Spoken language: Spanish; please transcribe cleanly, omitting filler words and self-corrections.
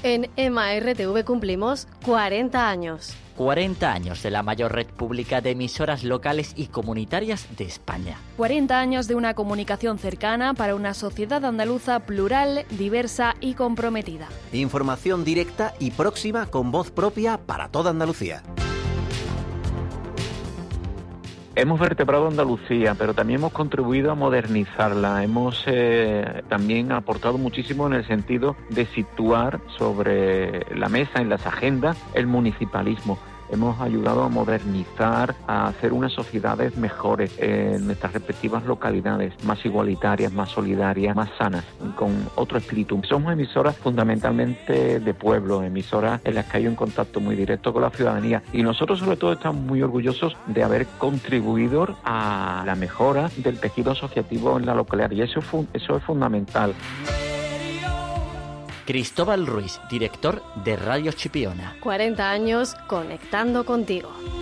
En EMA RTV cumplimos 40 años. 40 años de la mayor red pública de emisoras locales y comunitarias de España. 40 años de una comunicación cercana para una sociedad andaluza plural, diversa y comprometida. Información directa y próxima con voz propia para toda Andalucía. Hemos vertebrado Andalucía, pero también hemos contribuido a modernizarla. Hemos también aportado muchísimo en el sentido de situar sobre la mesa, en las agendas, el municipalismo. Hemos ayudado a modernizar, a hacer unas sociedades mejores en nuestras respectivas localidades, más igualitarias, más solidarias, más sanas, con otro espíritu. Somos emisoras fundamentalmente de pueblo, emisoras en las que hay un contacto muy directo con la ciudadanía. Y nosotros sobre todo estamos muy orgullosos de haber contribuido a la mejora del tejido asociativo en la localidad. Y eso es fundamental. Cristóbal Ruiz, director de Radio Chipiona. 40 años conectando contigo.